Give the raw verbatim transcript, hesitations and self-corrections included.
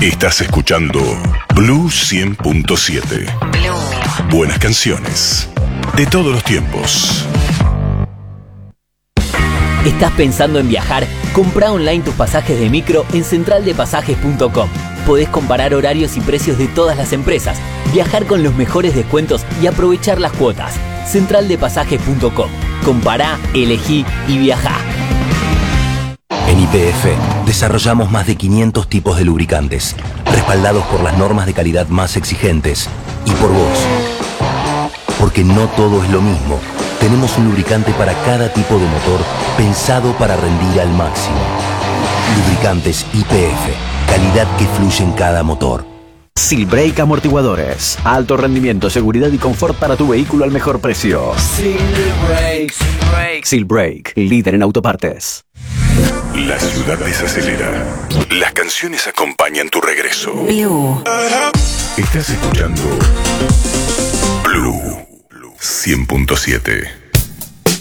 Estás escuchando Blue cien punto siete. Blue. Buenas canciones de todos los tiempos. ¿Estás pensando en viajar? Comprá online tus pasajes de micro en central de pasajes punto com. Podés comparar horarios y precios de todas las empresas, viajar con los mejores descuentos y aprovechar las cuotas. central de pasajes punto com. Compará, elegí y viajá. En Y P F desarrollamos más de quinientos tipos de lubricantes, respaldados por las normas de calidad más exigentes y por vos. Porque no todo es lo mismo. Tenemos un lubricante para cada tipo de motor pensado para rendir al máximo. Lubricantes Y P F, calidad que fluye en cada motor. Silbrake Amortiguadores. Alto rendimiento, seguridad y confort para tu vehículo al mejor precio. Silbrake. Silbrake. Silbrake, líder en autopartes. La ciudad desacelera. Las canciones acompañan tu regreso. Blue. Estás escuchando Blue cien punto siete.